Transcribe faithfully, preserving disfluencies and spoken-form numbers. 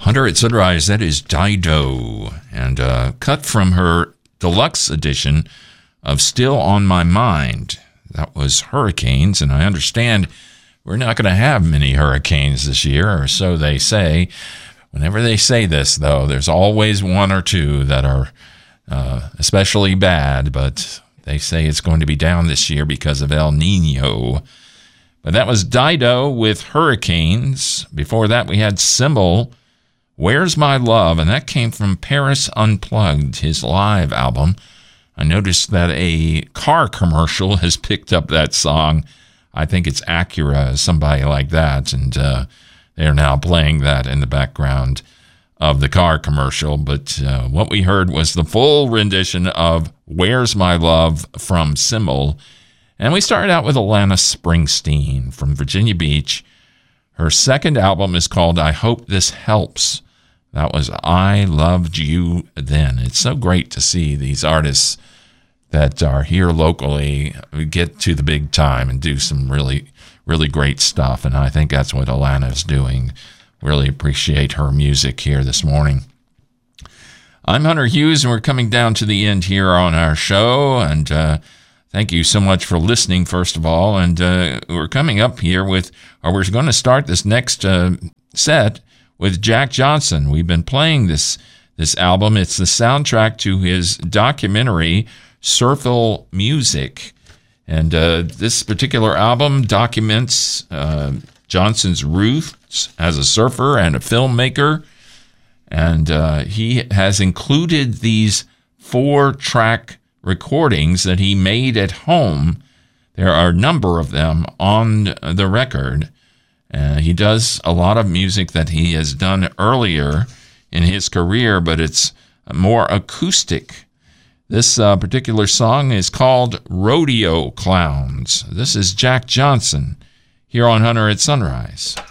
Hunter at Sunrise, that is Dido, and uh, cut from her deluxe edition of Still on My Mind. That was Hurricanes, and I understand we're not going to have many hurricanes this year, or so they say. Whenever they say this, though, there's always one or two that are uh, especially bad, but they say it's going to be down this year because of El Nino. But that was Dido with Hurricanes. Before that, we had Symbol, Where's My Love? And that came from Paris Unplugged, his live album. I noticed that a car commercial has picked up that song. I think it's Acura, somebody like that. And uh, they're now playing that in the background of the car commercial. But uh, what we heard was the full rendition of Where's My Love from Symbol. And we started out with Alanis Springsteen from Virginia Beach. Her second album is called I Hope This Helps. That was I Loved You Then. It's so great to see these artists that are here locally get to the big time and do some really, really great stuff. And I think that's what Alana is doing. Really appreciate her music here this morning. I'm Hunter Hughes, and we're coming down to the end here on our show. And uh, thank you so much for listening, first of all. And uh, we're coming up here with, or we're going to start this next uh, set with Jack Johnson. We've been playing this this album. It's the soundtrack to his documentary, Surfil Music. And uh, this particular album documents uh, Johnson's roots as a surfer and a filmmaker. And uh, he has included these four-track recordings that he made at home. There are a number of them on the record. Uh, he does a lot of music that he has done earlier in his career, but it's more acoustic. This uh, particular song is called Rodeo Clowns. This is Jack Johnson here on Hunter at Sunrise.